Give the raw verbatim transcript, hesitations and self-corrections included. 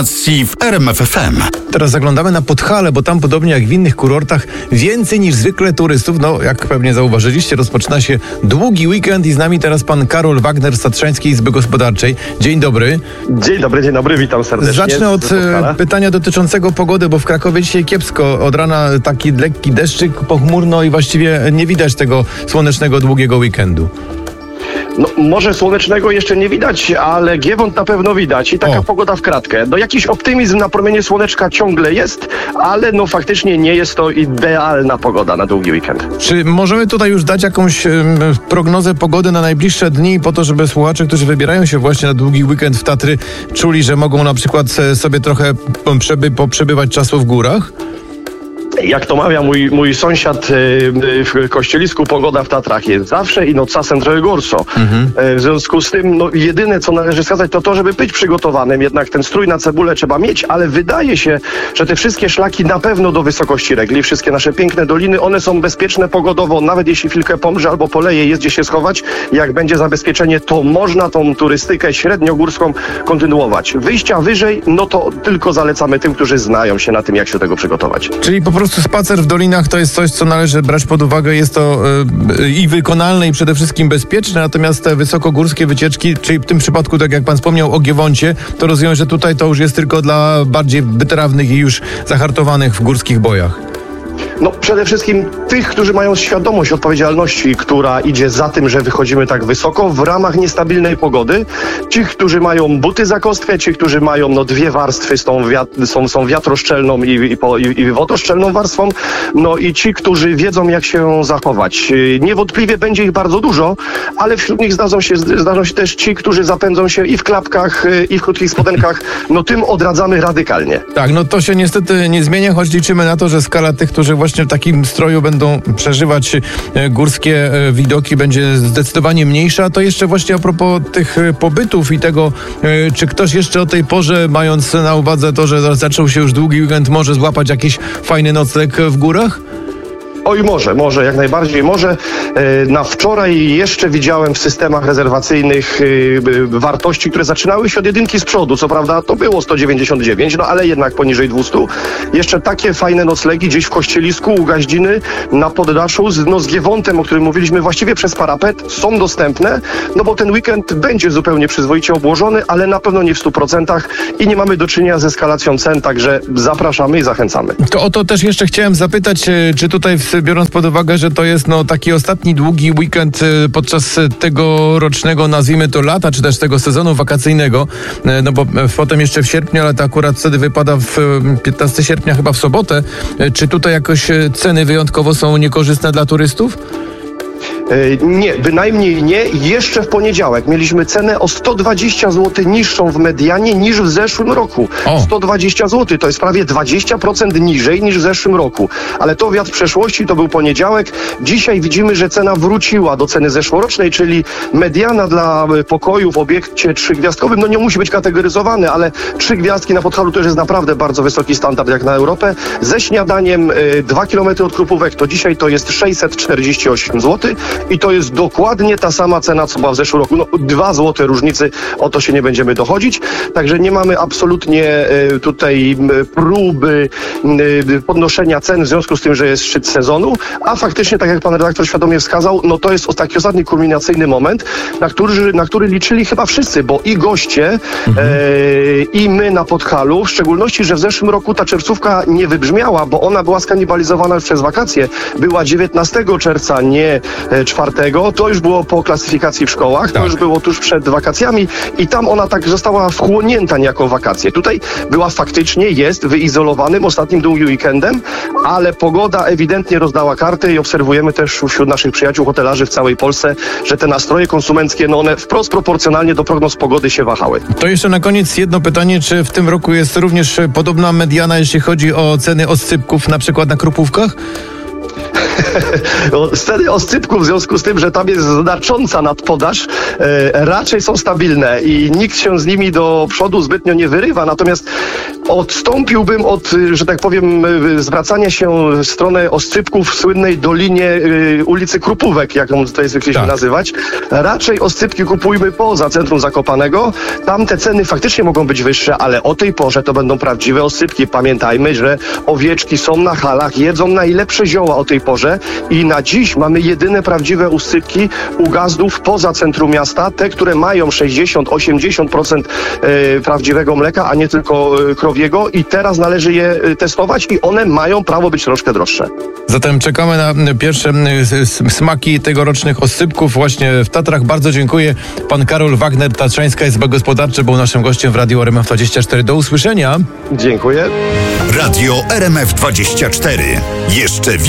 w R M F F M. Teraz zaglądamy na Podhale, bo tam podobnie jak w innych kurortach więcej niż zwykle turystów. No, jak pewnie zauważyliście, rozpoczyna się długi weekend i z nami teraz pan Karol Wagner z Tatrzańskiej Izby Gospodarczej. Dzień dobry. Dzień dobry, dzień dobry, witam serdecznie. Zacznę od pytania dotyczącego pogody, bo w Krakowie dzisiaj kiepsko. Od rana taki lekki deszczyk, pochmurno i właściwie nie widać tego słonecznego, długiego weekendu. No, może słonecznego jeszcze nie widać, ale giewont na pewno widać i taka o. pogoda w kratkę. No, jakiś optymizm na promienie słoneczka ciągle jest, ale no faktycznie nie jest to idealna pogoda na długi weekend. Czy możemy tutaj już dać jakąś um, prognozę pogody na najbliższe dni po to, żeby słuchacze, którzy wybierają się właśnie na długi weekend w Tatry, czuli, że mogą na przykład sobie trochę przeby, poprzebywać czasu w górach? Jak to mawia mój, mój sąsiad w Kościelisku, pogoda w Tatrach jest zawsze i no czasem trochę gorso. Mhm. W związku z tym no, jedyne, co należy wskazać, to to, żeby być przygotowanym. Jednak ten strój na cebulę trzeba mieć, ale wydaje się, że te wszystkie szlaki na pewno do wysokości regli, wszystkie nasze piękne doliny, one są bezpieczne pogodowo, nawet jeśli chwilkę pomrze albo poleje, jest gdzie się schować. Jak będzie zabezpieczenie, to można tą turystykę średniogórską kontynuować. Wyjścia wyżej, no to tylko zalecamy tym, którzy znają się na tym, jak się do tego przygotować. Czyli po prostu spacer w dolinach to jest coś, co należy brać pod uwagę. Jest to y, i wykonalne, i przede wszystkim bezpieczne, natomiast te wysokogórskie wycieczki, czyli w tym przypadku, tak jak pan wspomniał o Giewoncie, to rozumiem, że tutaj to już jest tylko dla bardziej wytrawnych i już zahartowanych w górskich bojach. No przede wszystkim tych, którzy mają świadomość odpowiedzialności, która idzie za tym, że wychodzimy tak wysoko w ramach niestabilnej pogody. Ci, którzy mają buty za kostkę, ci, którzy mają no, dwie warstwy z tą wiat- są, są wiatroszczelną i, i, po, i, i wodoszczelną warstwą. No i ci, którzy wiedzą, jak się zachować. Niewątpliwie będzie ich bardzo dużo, ale wśród nich zdarzą się, zdarzą się też ci, którzy zapędzą się i w klapkach, i w krótkich spodenkach. No tym odradzamy radykalnie. Tak, no to się niestety nie zmienia, choć liczymy na to, że skala tych, którzy właśnie w takim stroju będą przeżywać górskie widoki, będzie zdecydowanie mniejsza. To jeszcze właśnie a propos tych pobytów i tego, czy ktoś jeszcze o tej porze, mając na uwadze to, że zaczął się już długi weekend, może złapać jakiś fajny nocleg w górach? Oj, może, może, jak najbardziej może. Na wczoraj jeszcze widziałem w systemach rezerwacyjnych wartości, które zaczynały się od jedynki z przodu. Co prawda to było sto dziewięćdziesiąt dziewięć, no ale jednak poniżej dwieście. Jeszcze takie fajne noclegi gdzieś w Kościelisku u Gaździny na poddaszu z, no, z Giewontem, o którym mówiliśmy, właściwie przez parapet, są dostępne, no bo ten weekend będzie zupełnie przyzwoicie obłożony, ale na pewno nie w stu procentach i nie mamy do czynienia z eskalacją cen, także zapraszamy i zachęcamy. To o to też jeszcze chciałem zapytać, czy tutaj w biorąc pod uwagę, że to jest no, taki ostatni długi weekend podczas tego rocznego, nazwijmy to lata, czy też tego sezonu wakacyjnego, no bo potem jeszcze w sierpniu, ale to akurat wtedy wypada w piętnastego sierpnia, chyba w sobotę. Czy tutaj jakoś ceny wyjątkowo są niekorzystne dla turystów? Nie, bynajmniej nie. Jeszcze w poniedziałek mieliśmy cenę o sto dwadzieścia złotych niższą w medianie niż w zeszłym roku. O. sto dwadzieścia złotych to jest prawie dwadzieścia procent niżej niż w zeszłym roku. Ale to wiatr przeszłości, to był poniedziałek. Dzisiaj widzimy, że cena wróciła do ceny zeszłorocznej, czyli mediana dla pokoju w obiekcie trzygwiazdkowym, no nie musi być kategoryzowany, ale trzy gwiazdki na Podhalu to już jest naprawdę bardzo wysoki standard jak na Europę. Ze śniadaniem dwa kilometry od Krupówek to dzisiaj to jest sześćset czterdzieści osiem złotych. I to jest dokładnie ta sama cena, co była w zeszłym roku. No, dwa złote różnicy, o to się nie będziemy dochodzić. Także nie mamy absolutnie e, tutaj e, próby e, podnoszenia cen w związku z tym, że jest szczyt sezonu. A faktycznie, tak jak pan redaktor świadomie wskazał, no to jest taki ostatni kulminacyjny moment, na który, na który liczyli chyba wszyscy, bo i goście, mhm. e, i my na Podhalu, w szczególności, że w zeszłym roku ta czerwcówka nie wybrzmiała, bo ona była skanibalizowana już przez wakacje. Była dziewiętnastego czerwca, nie czwartego, to już było po klasyfikacji w szkołach, tak. To już było tuż przed wakacjami i tam ona tak została wchłonięta niejako wakacje. Tutaj była faktycznie, jest wyizolowanym ostatnim długim weekendem, ale pogoda ewidentnie rozdała karty i obserwujemy też wśród naszych przyjaciół hotelarzy w całej Polsce, że te nastroje konsumenckie, no one wprost proporcjonalnie do prognoz pogody się wahały. To jeszcze na koniec jedno pytanie, czy w tym roku jest również podobna mediana, jeśli chodzi o ceny oscypków, na przykład na Krupówkach? Ceny oscypków w związku z tym, że tam jest znacząca nadpodaż, e, raczej są stabilne i nikt się z nimi do przodu zbytnio nie wyrywa. Natomiast Odstąpiłbym od, że tak powiem, zwracania się w stronę oscypków w słynnej dolinie y, ulicy Krupówek, jak ją tutaj zwykle tak. się nazywać. Raczej oscypki kupujmy poza centrum Zakopanego. Tam te ceny faktycznie mogą być wyższe, ale o tej porze to będą prawdziwe oscypki. Pamiętajmy, że owieczki są na halach, jedzą najlepsze zioła o tej porze i na dziś mamy jedyne prawdziwe oscypki u gazdów poza centrum miasta, te, które mają sześćdziesiąt do osiemdziesięciu procent y, prawdziwego mleka, a nie tylko y, krowiego i teraz należy je y, testować i one mają prawo być troszkę droższe. Zatem czekamy na pierwsze smaki tegorocznych oscypków właśnie w Tatrach. Bardzo dziękuję. Pan Karol Wagner, Tatrzańska Izba Gospodarcza, był naszym gościem w Radiu R M F dwadzieścia cztery. Do usłyszenia. Dziękuję. Radio R M F dwadzieścia cztery. Jeszcze więcej.